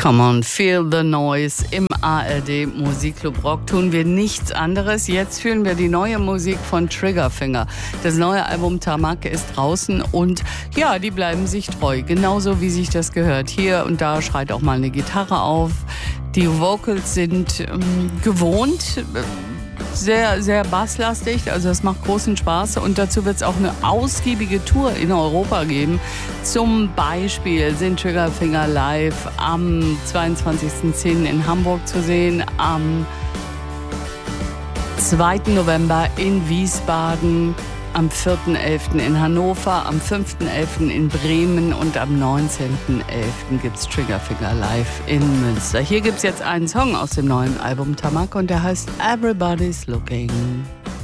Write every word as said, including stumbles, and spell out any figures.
Come on, feel the noise. Im A R D Musikclub Rock tun wir nichts anderes. Jetzt fühlen wir die neue Musik von Triggerfinger. Das neue Album Tamak ist draußen und ja, die bleiben sich treu. Genauso wie sich das gehört. Hier und da schreit auch mal eine Gitarre auf. Die Vocals sind ähm, gewohnt. Äh, Sehr, sehr basslastig, also es macht großen Spaß und dazu wird es auch eine ausgiebige Tour in Europa geben. Zum Beispiel sind Triggerfinger live am zweiundzwanzigsten zehnten in Hamburg zu sehen, am zweiten November in Wiesbaden, am vierten elften in Hannover, am fünften elften in Bremen und am neunzehnten elften gibt es Triggerfinger live in Münster. Hier gibt es jetzt einen Song aus dem neuen Album Tamak und der heißt Everybody's Looking.